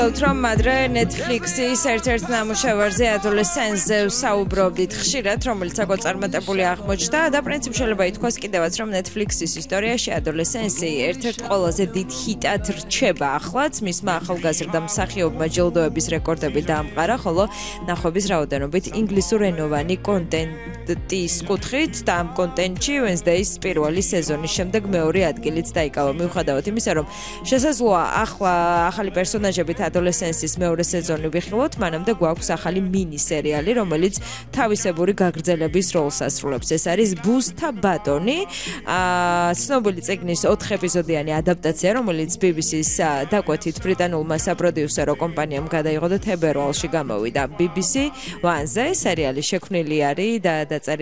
From Madre Netflix-ის ერთ-ერთ ნამუშევარზე adolescence-ზე საუბრობდით ხშირად, რომელიც აღწარმოებული აღმოჩნდა და პრინციპში შეიძლება ითქვას კიდევაც, რომ Netflix-ის ისტორიაში adolescence ერთ-ერთ ყველაზე დიდ ჰიტად რჩება ახლაც, მისმა ახალგაზრდა მსახიობმა ჯილდოების რეკორდები დაამყარა, ხოლო ნახვების რაოდენობით ინგლისურენოვანი კონტენტის კუთხით და ამ კონტენტში Wednesday-ის პირველი სეზონის შემდეგ მეორე ადგილიც დაიკავა. მიუხედავად იმისა, რომ შესაძლოა ახალი პერსონაჟებით adolescence-ის მეორე სეზონი ვიხილოთ, მანამდე გვაქვს ახალი მინი სერიალი, რომელიც თავისებური გაგრძელების როლს ასრულებს. ეს არის ბუსთა ბატონი, ცნობილი წიგნის 4 ეპიზოდიანი ადაპტაცია, რომელიც BBC-ს დაკვეთით ბრიტანულმა საპროდიუსერო კომპანიამ გადაიღო და თებერვალში გამოვიდა BBC One-ზე. სერიალი შექმნილი არის და დაწერილი